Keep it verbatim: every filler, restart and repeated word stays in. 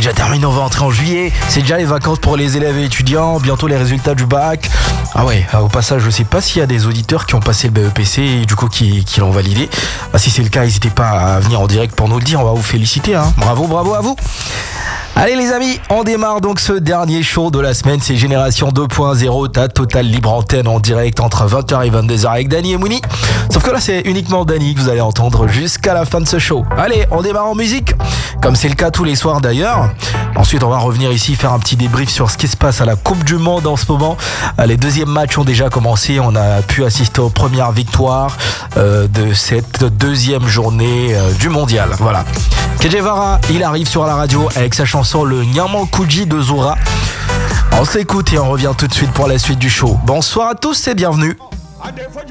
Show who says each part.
Speaker 1: déjà terminé, on va entrer en juillet. C'est déjà les vacances pour les élèves et étudiants, bientôt les résultats du bac. Ah ouais, au passage, je sais pas s'il y a des auditeurs qui ont passé le B E P C et du coup qui, qui l'ont validé. Bah, si c'est le cas, n'hésitez pas à venir en direct pour nous le dire, on va vous féliciter. Hein. Bravo, bravo à vous. Allez les amis, on démarre donc ce dernier show de la semaine, c'est Génération deux point zéro, ta totale libre antenne en direct entre vingt heures et vingt-deux heures avec Dany et Mouni. Sauf que là c'est uniquement Dany que vous allez entendre jusqu'à la fin de ce show. Allez, on démarre en musique, comme c'est le cas tous les soirs d'ailleurs. Ensuite on va revenir ici faire un petit débrief sur ce qui se passe à la Coupe du Monde en ce moment. Les deuxièmes matchs ont déjà commencé, on a pu assister aux premières victoires euh, de cette deuxième journée euh, du mondial. Voilà. K J Vara, il arrive sur la radio avec sa chanson Le Nyamankuji de Zoura. On se l'écoute et on revient tout de suite pour la suite du show. Bonsoir à tous et bienvenue.